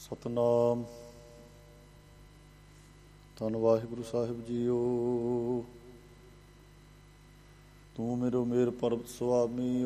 ਸਤਨਾਮ। ਧੰਨ ਵਾਹਿਗੁਰੂ ਸਾਹਿਬ ਜੀਓ। ਤੂੰ ਮੇਰੋ ਮੇਰ ਪਰਬਤ ਸੁਆਮੀ,